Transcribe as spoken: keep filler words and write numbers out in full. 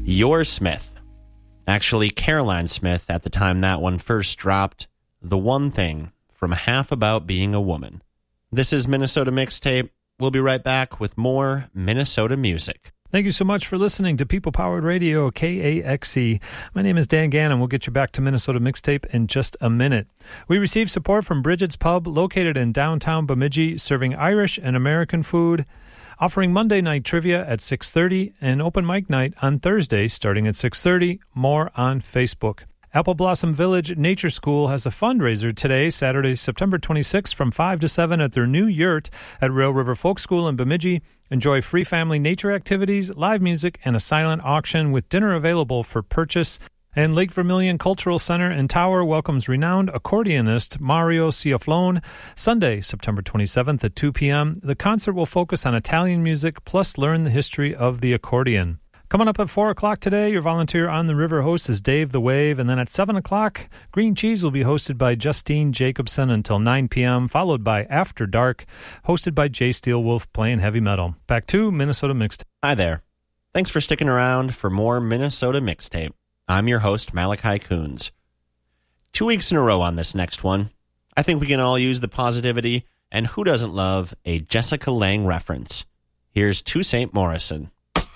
Your Smith. Actually, Caroline Smith at the time that one first dropped. The One Thing from Half About Being a Woman. This is Minnesota Mixtape. We'll be right back with more Minnesota music. Thank you so much for listening to People Powered Radio, K A X E. My name is Dan Gannon. We'll get you back to Minnesota Mixtape in just a minute. We received support from Bridget's Pub, located in downtown Bemidji, serving Irish and American food, offering Monday night trivia at six thirty and open mic night on Thursday starting at six thirty. More on Facebook. Apple Blossom Village Nature School has a fundraiser today, Saturday, September twenty-sixth, from five to seven at their new yurt at Rail River Folk School in Bemidji. Enjoy free family nature activities, live music, and a silent auction with dinner available for purchase. And Lake Vermilion Cultural Center and Tower welcomes renowned accordionist Mario Ciaflone Sunday, September twenty-seventh at two p.m. The concert will focus on Italian music, plus learn the history of the accordion. Coming up at four o'clock today, your volunteer on the river host is Dave the Wave. And then at seven o'clock, Green Cheese will be hosted by Justine Jacobson until nine p.m., followed by After Dark, hosted by Jay Steelwolf playing heavy metal. Back to Minnesota Mixtape. Hi there. Thanks for sticking around for more Minnesota Mixtape. I'm your host, Malachi Coons. Two weeks in a row on this next one. I think we can all use the positivity, and who doesn't love a Jessica Lange reference? Here's To Saint Morrison.